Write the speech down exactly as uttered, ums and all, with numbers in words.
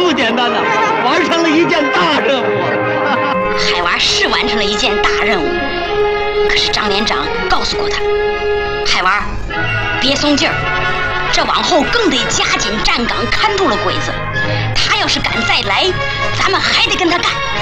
不简单呐，完成了一件大任务。 海娃是完成了一件大任务，可是张连长告诉过他，海娃别松劲儿，这往后更得加紧站岗，看住了鬼子。他要是敢再来，咱们还得跟他干。